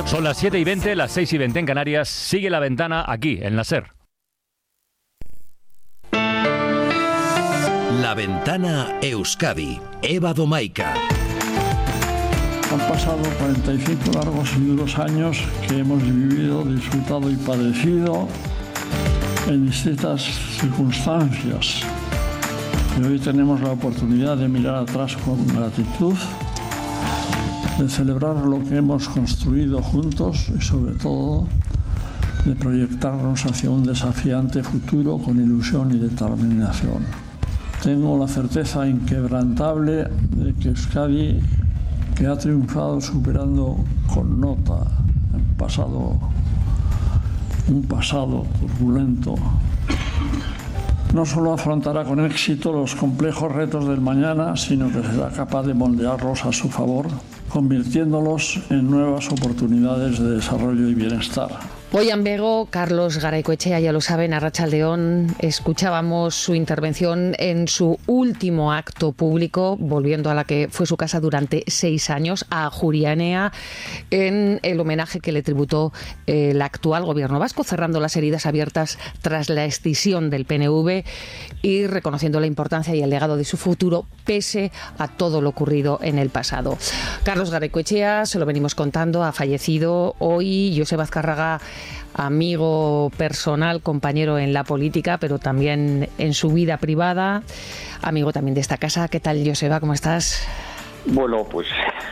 Son las 7:20, las 6:20 en Canarias. Sigue La Ventana aquí, en la SER. La Ventana Euskadi. Eva Domaica. Han pasado 45 largos y duros años que hemos vivido, disfrutado y padecido en distintas circunstancias. Pero hoy tenemos la oportunidad de mirar atrás con gratitud, de celebrar lo que hemos construido juntos y sobre todo de proyectarnos hacia un desafiante futuro con ilusión y determinación. Tengo la certeza inquebrantable de que Euskadi, que ha triunfado superando con nota un pasado turbulento, no solo afrontará con éxito los complejos retos del mañana, sino que será capaz de moldearlos a su favor, convirtiéndolos en nuevas oportunidades de desarrollo y bienestar. Goian Bego, Carlos Garaikoetxea, ya lo saben, Arratsaldeon. Escuchábamos su intervención en su último acto público, volviendo a la que fue su casa durante 6 años, a Ajuria Enea, en el homenaje que le tributó el actual gobierno vasco, cerrando las heridas abiertas tras la escisión del PNV y reconociendo la importancia y el legado de su futuro, pese a todo lo ocurrido en el pasado. Carlos Garaikoetxea, se lo venimos contando, ha fallecido hoy. Joseba Azcárraga, amigo personal, compañero en la política, pero también en su vida privada, amigo también de esta casa. ¿Qué tal, Joseba? ¿Cómo estás? Bueno, pues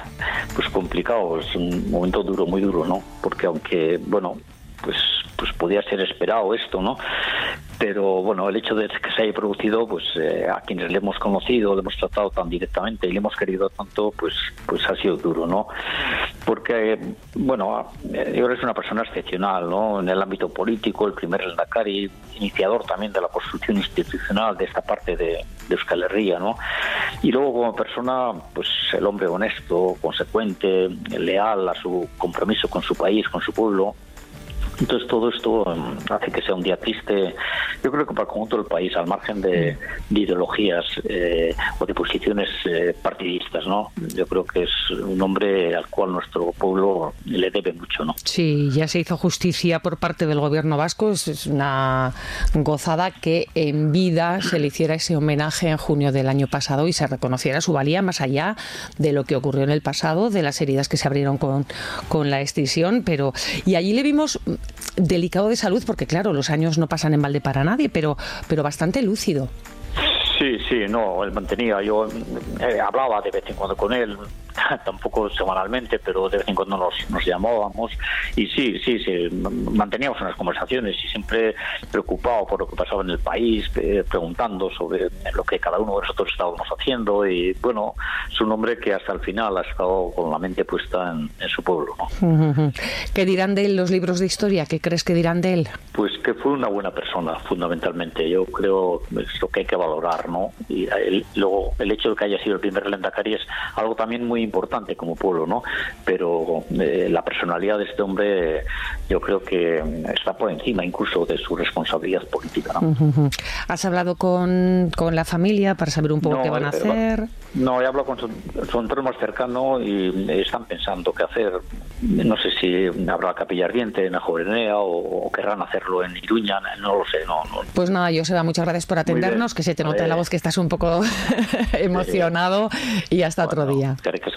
complicado, es un momento duro, muy duro, ¿no? Porque aunque, bueno, pues podía ser esperado esto, ¿no? Pero bueno, el hecho de que se haya producido, pues a quienes le hemos conocido, le hemos tratado tan directamente y le hemos querido tanto, pues ha sido duro, ¿no? Porque, bueno, yo creo que es una persona excepcional, ¿no? En el ámbito político, el primer lehendakari, iniciador también de la construcción institucional de esta parte de Euskal Herria, ¿no? Y luego como persona, pues el hombre honesto, consecuente, leal a su compromiso con su país, con su pueblo. Entonces todo esto hace que sea un día triste, yo creo que para el conjunto del país, al margen de ideologías o de posiciones partidistas, ¿no? Yo creo que es un hombre al cual nuestro pueblo le debe mucho, ¿no? Sí, ya se hizo justicia por parte del gobierno vasco, es una gozada que en vida se le hiciera ese homenaje en junio del año pasado y se reconociera su valía más allá de lo que ocurrió en el pasado, de las heridas que se abrieron con la escisión, y allí le vimos delicado de salud, porque claro, los años no pasan en balde para nadie, pero bastante lúcido. Sí, no, él mantenía, yo hablaba de vez en cuando con él, tampoco semanalmente, pero de vez en cuando nos llamábamos y sí, manteníamos unas conversaciones y siempre preocupado por lo que pasaba en el país, preguntando sobre lo que cada uno de nosotros estábamos haciendo y bueno, es un hombre que hasta el final ha estado con la mente puesta en su pueblo, ¿no? ¿Qué dirán de él los libros de historia? ¿Qué crees que dirán de él? Pues que fue una buena persona, fundamentalmente. Yo creo que es lo que hay que valorar, ¿no? Y luego el hecho de que haya sido el primer lehendakari es algo también muy importante como pueblo, ¿no? Pero la personalidad de este hombre yo creo que está por encima incluso de su responsabilidad política, ¿no? ¿Has hablado con la familia para saber un poco qué van a hacer? No, he hablado con su entorno más cercano y están pensando qué hacer. No sé si habrá capilla ardiente en Ajuria Enea o querrán hacerlo en Iruña, no lo sé. No. Pues nada, Joseba, muchas gracias por atendernos, que se te nota en la voz que estás un poco emocionado y hasta otro día.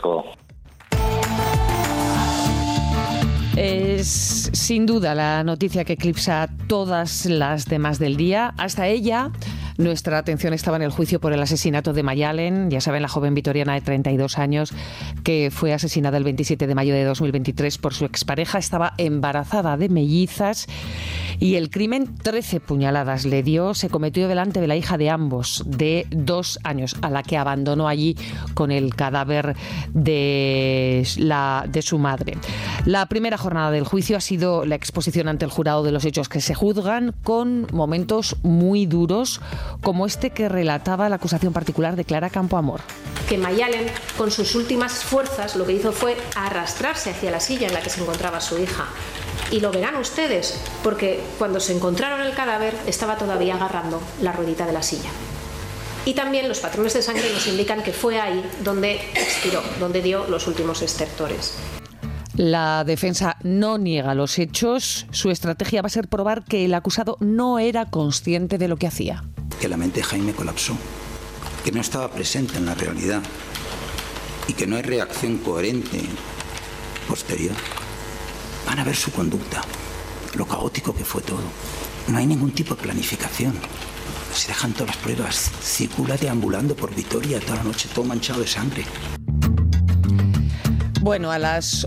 Es sin duda la noticia que eclipsa todas las demás del día. Hasta ella, nuestra atención estaba en el juicio por el asesinato de Maialen, ya saben, la joven vitoriana de 32 años que fue asesinada el 27 de mayo de 2023 por su expareja. Estaba embarazada de mellizas y el crimen, 13 puñaladas le dio, se cometió delante de la hija de ambos, de 2 años, a la que abandonó allí con el cadáver de su madre. La primera jornada del juicio ha sido la exposición ante el jurado de los hechos que se juzgan, con momentos muy duros, como este que relataba la acusación particular de Clara Campoamor. Que Maialen, con sus últimas fuerzas, lo que hizo fue arrastrarse hacia la silla en la que se encontraba su hija. Y lo verán ustedes, porque cuando se encontraron el cadáver estaba todavía agarrando la ruedita de la silla. Y también los patrones de sangre nos indican que fue ahí donde expiró, donde dio los últimos estertores. La defensa no niega los hechos. Su estrategia va a ser probar que el acusado no era consciente de lo que hacía. Que la mente de Jaime colapsó, que no estaba presente en la realidad y que no hay reacción coherente posterior. Van a ver su conducta, lo caótico que fue todo. No hay ningún tipo de planificación. Se dejan todas las pruebas. Circula deambulando por Vitoria toda la noche, todo manchado de sangre. Bueno, a las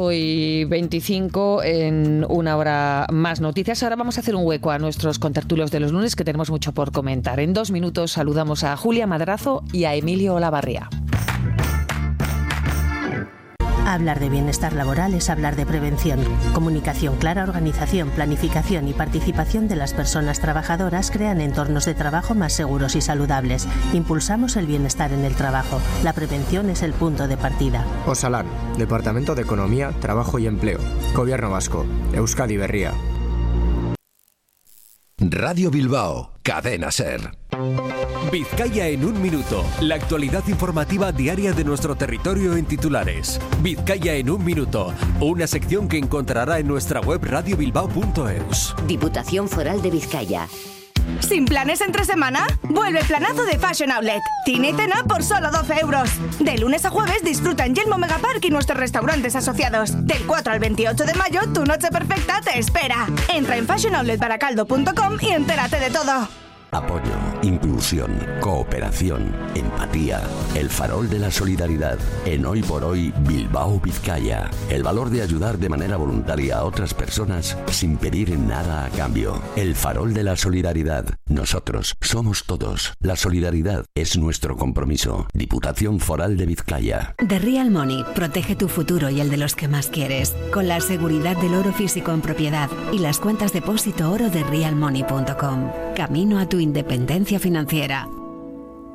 8:25, en una hora más noticias. Ahora vamos a hacer un hueco a nuestros contertulios de los lunes, que tenemos mucho por comentar. En 2 minutos saludamos a Julia Madrazo y a Emilio Olavarría. Hablar de bienestar laboral es hablar de prevención. Comunicación clara, organización, planificación y participación de las personas trabajadoras crean entornos de trabajo más seguros y saludables. Impulsamos el bienestar en el trabajo. La prevención es el punto de partida. Osalan, Departamento de Economía, Trabajo y Empleo. Gobierno Vasco. Euskadi Berria. Radio Bilbao, Cadena SER. Vizcaya en un minuto. La actualidad informativa diaria de nuestro territorio en titulares. Vizcaya en un minuto. Una sección que encontrará en nuestra web radiobilbao.eus. Diputación Foral de Vizcaya. ¿Sin planes entre semana? Vuelve el planazo de Fashion Outlet. Cine y cena por solo 12 euros. De lunes a jueves disfruta en Yelmo Megapark y nuestros restaurantes asociados. Del 4 al 28 de mayo, tu noche perfecta te espera. Entra en fashionoutletbaracaldo.com y entérate de todo. Apoyo, inclusión, cooperación, empatía. El farol de la solidaridad. En Hoy por Hoy, Bilbao, Vizcaya. El valor de ayudar de manera voluntaria a otras personas sin pedir nada a cambio. El farol de la solidaridad. Nosotros somos todos. La solidaridad es nuestro compromiso. Diputación Foral de Vizcaya. The Real Money. Protege tu futuro y el de los que más quieres. Con la seguridad del oro físico en propiedad y las cuentas depósito oro de realmoney.com. Camino a tu independencia financiera.